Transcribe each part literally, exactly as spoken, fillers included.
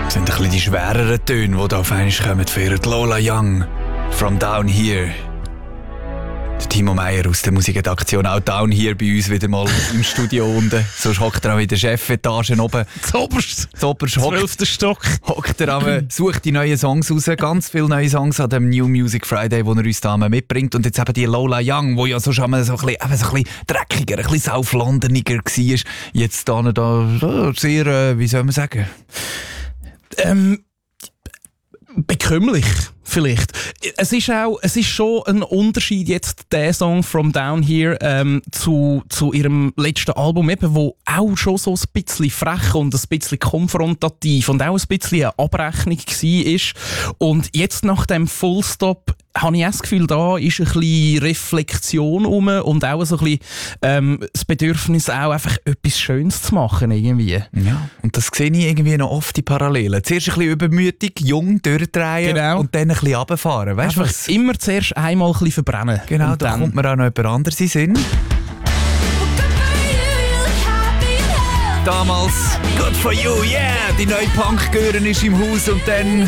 Das sind ein bisschen die schwereren Töne, die da auf einmal kommen für Lola Young. From Down Here. Der Timo Meyer aus der Musikredaktion, auch Down Here bei uns wieder mal im Studio unten. Sonst hockt er auch in der Chefetage oben. Zoberst. Zoberst hockt. Zwölfter Stock. Hockt er am, sucht die neuen Songs raus. Ganz viele neue Songs an dem New Music Friday, wo er uns da mitbringt. Und jetzt eben die Lola Young, die ja so schon mal so ein bisschen, eben so ein bisschen dreckiger, ein bisschen sauflondeniger war. Jetzt da, da sehr, äh, wie soll man sagen? Ähm, bekömmlich. Vielleicht. Es ist auch, es ist schon ein Unterschied jetzt, der Song From Down Here ähm, zu, zu ihrem letzten Album, eben, wo auch schon so ein bisschen frech und ein bisschen konfrontativ und auch ein bisschen eine Abrechnung war. Und jetzt nach dem Fullstop habe ich auch das Gefühl, da ist ein bisschen Reflexion rum und auch so ein bisschen ähm, das Bedürfnis, auch einfach etwas Schönes zu machen irgendwie. Ja, und das sehe ich irgendwie noch oft die Parallelen. Zuerst ein bisschen übermütig, jung, durchdrehen Genau. und dann ein bisschen runterfahren. Weißt du Einfach was? immer zuerst einmal ein bisschen verbrennen. Genau, und da dann kommt mir auch noch jemand anderes in den Sinn. Damals Good for You, yeah! Die neue Punk-Gören ist im Haus und dann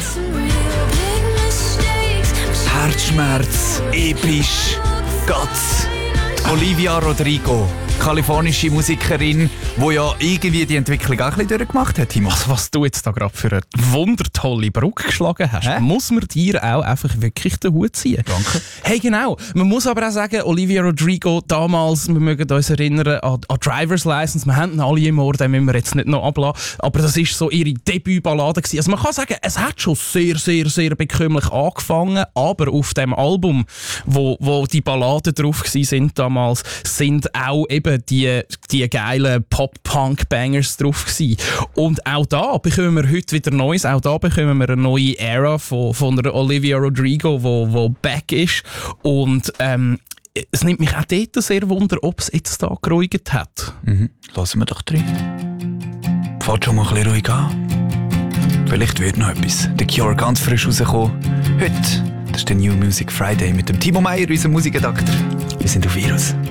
Herzschmerz, episch, Gott. Olivia Rodrigo, kalifornische Musikerin, die ja irgendwie die Entwicklung auch ein bisschen durchgemacht hat. Was, was du jetzt da gerade für eine wundertolle Brücke geschlagen hast, Hä? muss man dir auch einfach wirklich den Hut ziehen. Danke. Hey, genau. Man muss aber auch sagen, Olivia Rodrigo damals, wir mögen uns erinnern an, an Driver's License, wir haben ihn alle im Ohr, den müssen wir jetzt nicht noch ablassen, aber das war so ihre Debütballade gewesen. Also man kann sagen, es hat schon sehr, sehr, sehr bekömmlich angefangen, aber auf dem Album, wo, wo die Balladen drauf waren damals, sind auch eben die, die geilen Pop-Punk-Bangers drauf gewesen. Und auch da bekommen wir heute wieder Neues, auch da bekommen wir eine neue Ära von, von der Olivia Rodrigo, wo, wo back ist. Und ähm, es nimmt mich auch dort sehr wunder, ob es jetzt da geruhigt hat. Mhm. Lassen wir doch drin. Fällt schon mal ein bisschen ruhig an. Vielleicht wird noch etwas. The Cure ganz frisch rausgekommen. Heute, das ist der New Music Friday mit dem Timo Meyer, unserem Musikredakteur. Wir sind auf Virus.